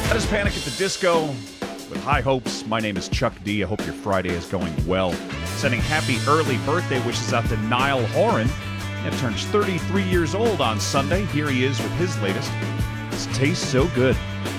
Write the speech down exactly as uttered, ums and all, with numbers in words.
That is Panic at the Disco with high hopes. My name is Chuck D. I hope your Friday is going well. Sending happy early birthday wishes out to Niall Horan. He turns thirty-three years old on Sunday. Here he is with his latest. This tastes so good.